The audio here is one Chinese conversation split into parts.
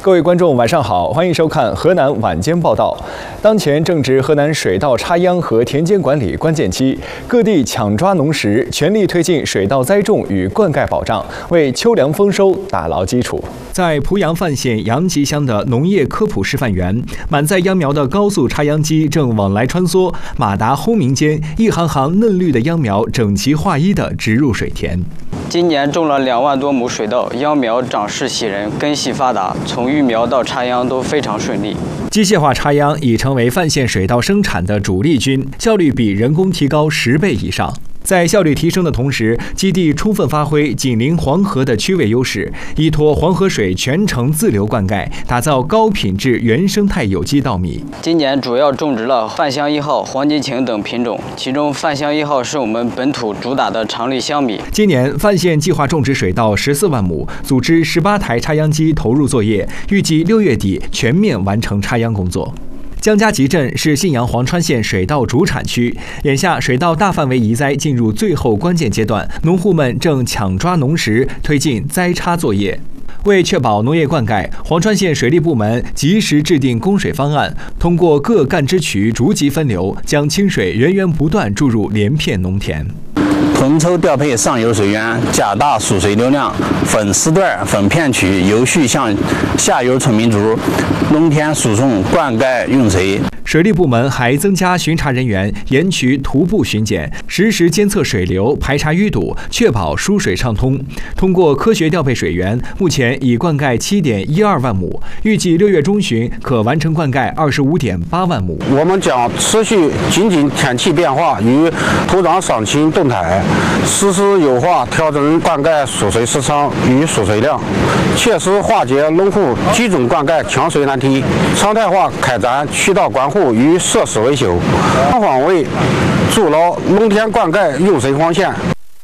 各位观众，晚上好，欢迎收看河南晚间报道。当前正值河南水稻插秧和田间管理关键期，各地抢抓农时，全力推进水稻栽种与灌溉保障，为秋粮丰收打牢基础。在濮阳范县杨集乡的农业科普示范园，满载秧苗的高速插秧机正往来穿梭，马达轰鸣间，一行行嫩绿的秧苗整齐划一地植入水田。 今年种了2万多亩水稻，秧苗长势喜人，根系发达，从育苗到插秧都非常顺利。 机械化插秧已成为范县水稻生产的主力军，效率比人工提高10倍以上。在效率提升的同时，基地充分发挥紧邻黄河的区位优势，依托黄河水全程自流灌溉，打造高品质原生态有机稻米。 今年主要种植了范乡1号、黄金芹等品种，其中范乡1号是我们本土主打的长粒香米。 今年范县计划种植水稻14万亩，组织18台插秧机投入作业，预计6月底全面完成插秧工作。江家集镇是信阳黄川县水稻主产区，眼下水稻大范围移栽进入最后关键阶段，农户们正抢抓农时，推进栽插作业。为确保农业灌溉，黄川县水利部门及时制定供水方案，通过各干支渠逐级分流，将清水源源不断注入连片农田。 统筹调配上游水源，加大输水流量，分时段、分片区，有序向下游村民族农田输送灌溉用水。 水利部门还增加巡查人员，沿渠徒步巡检，实时监测水流，排查淤堵，确保输水畅通。通过科学调配水源，目前已灌溉7.12万亩，预计6月中旬可完成灌溉25.8万亩。 我们将持续紧紧天气变化与土壤伤情动态，实施优化调整灌溉输水时长与输水量，切实化解农户集中灌溉抢水难题，常态化开展渠道管护与设施维修，全方位筑牢农田灌溉用水黄线。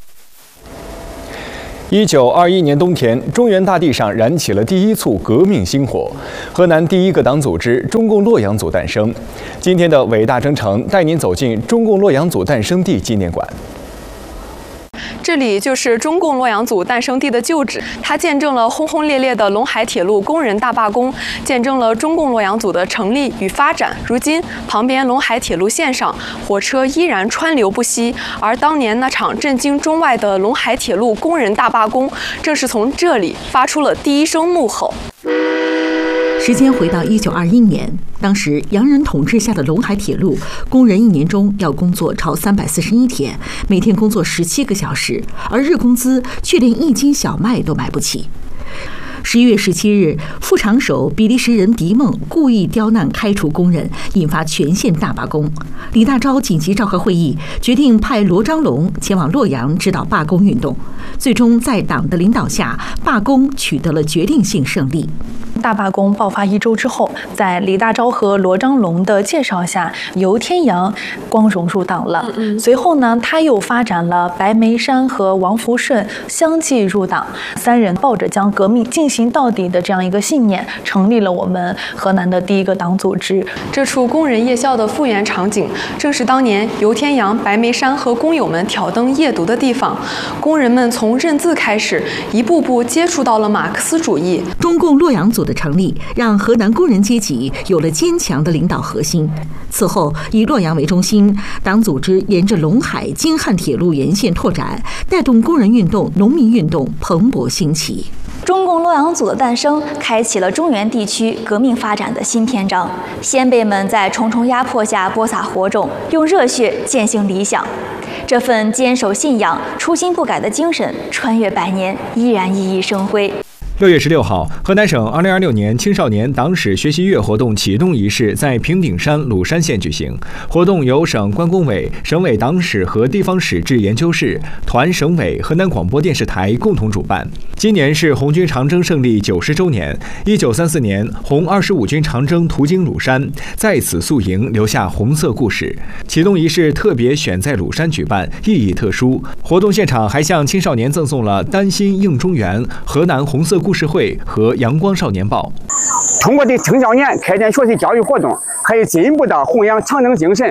1921年冬天，中原大地上燃起了第一簇革命星火，河南第一个党组织中共洛阳组诞生。今天的伟大征程带您走进中共洛阳组诞生地纪念馆。 这里就是中共洛阳组诞生地的旧址，它见证了轰轰烈烈的陇海铁路工人大罢工，见证了中共洛阳组的成立与发展。如今，旁边陇海铁路线上，火车依然川流不息，而当年那场震惊中外的陇海铁路工人大罢工，正是从这里发出了第一声怒吼。 时间回到1921年，当时洋人统治下的陇海铁路，工人1年中要工作超341天，每天工作17个小时，而日工资却连1斤小麦都买不起。11月17日，副长手比利时人狄孟故意刁难开除工人，引发全县大罢工。李大钊紧急召开会议，决定派罗章龙前往洛阳指导罢工运动。最终在党的领导下，罢工取得了决定性胜利。 大罢工爆发1周之后，在李大钊和罗章龙的介绍下，游天阳光荣入党了。随后呢，他又发展了白眉山和王福顺相继入党，3人抱着将革命进行到底的这样一个信念，成立了我们河南的第一个党组织。 这处工人夜校的复原场景，正是当年游天阳、白眉山和工友们挑灯夜读的地方。工人们从认字开始，一步步接触到了马克思主义。 中共洛阳组的成立，让河南工人阶级有了坚强的领导核心。此后，以洛阳为中心，党组织沿着陇海、京汉铁路沿线拓展，带动工人运动、农民运动蓬勃兴起。 中共洛阳组的诞生，开启了中原地区革命发展的新篇章。先辈们在重重压迫下播撒火种，用热血践行理想。这份坚守信仰、初心不改的精神，穿越100年，依然熠熠生辉。 6月16号，河南省2026年青少年党史学习月活动启动仪式在平顶山鲁山县举行。活动由省关工委、省委党史和地方史志研究室、团省委、河南广播电视台共同主办。今年是红军长征胜利90周年。1934年，红25军长征途经鲁山，在此宿营，留下红色故事。启动仪式特别选在鲁山举办，意义特殊。活动现场还向青少年赠送了丹心映中原、河南红色故事会和阳光少年报。 通过对青少年开展学习教育活动，可以进一步的弘扬长征精神，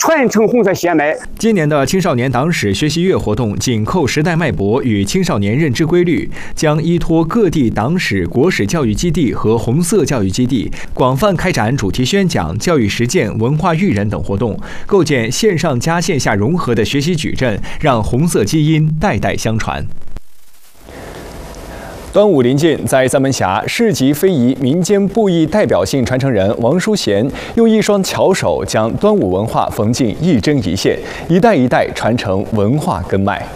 传承红色血脉。 今年的青少年党史学习月活动紧扣时代脉搏与青少年认知规律，将依托各地党史、国史教育基地和红色教育基地，广泛开展主题宣讲、教育实践、文化育人等活动，构建线上加线下融合的学习矩阵，让红色基因代代相传。端午临近，在三门峡，市级非遗民间布艺代表性传承人王淑贤用一双巧手将端午文化缝进一针一线，一代一代传承文化根脉。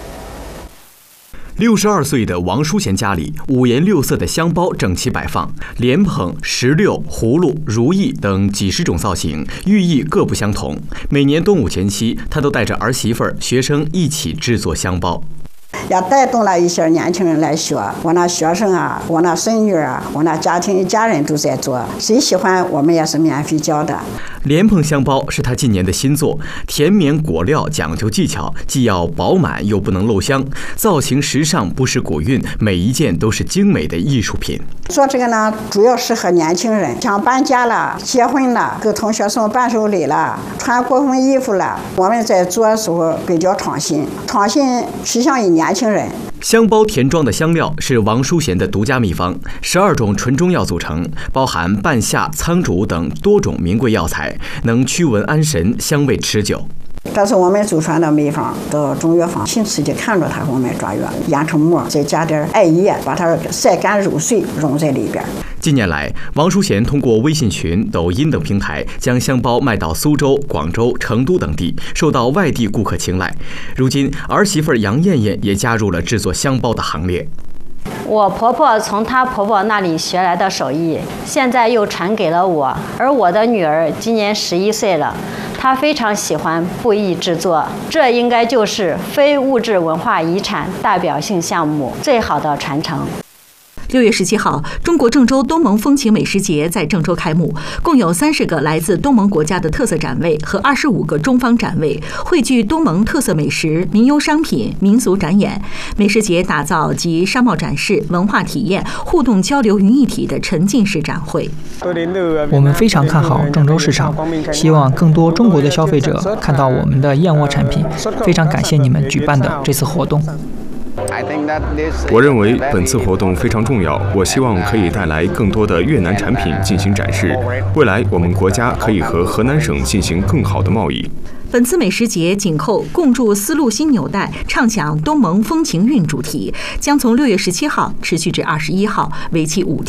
62岁的王淑贤家里，五颜六色的香包整齐摆放，莲蓬、石榴、葫芦、如意等几十种造型，寓意各不相同。每年端午前夕，他都带着儿媳妇儿、学生一起制作香包。 也带动了一些年轻人来学，我那学生啊，我那孙女啊，我那家人都在做，谁喜欢我们也是免费教的。 莲蓬香包是他今年的新作，甜绵果料讲究技巧，既要饱满又不能漏香，造型时尚不失古韵，每一件都是精美的艺术品。 做这个呢，主要适合年轻人，像搬家了、结婚了、给同学送伴手礼了、穿过婚衣服了，我们在做的时候比较创新趋向于年轻人。 香包填装的香料是王淑贤的独家秘方，12种纯中药组成，包含半夏、苍术等多种名贵药材，能驱蚊安神，香味持久。 这是我们祖传的秘方的中药方，新刺激看着它，我们抓药研成末，再加点艾叶，把它晒干揉碎，融在里边。 近年来，王淑贤通过微信群、抖音等平台，将香包卖到苏州、广州、成都等地，受到外地顾客青睐。如今，儿媳妇杨艳艳也加入了制作香包的行列。 我婆婆从她婆婆那里学来的手艺，现在又传给了我，而我的女儿今年11岁了，她非常喜欢布艺制作，这应该就是非物质文化遗产代表性项目最好的传承。 6月17号，中国郑州东盟风情美食节在郑州开幕，共有30个来自东盟国家的特色展位和25个中方展位，汇聚东盟特色美食、民优商品、民俗展演。美食节打造集商贸展示、文化体验、互动交流于一体的沉浸式展会。 我们非常看好郑州市场，希望更多中国的消费者看到我们的燕窝产品。非常感谢你们举办的这次活动。 我认为本次活动非常重要，我希望可以带来更多的越南产品进行展示。未来我们国家可以和河南省进行更好的贸易。 本次美食节紧扣共筑丝路新纽带，畅享东盟风情韵主题，将从6月17号持续至21号，为期5天。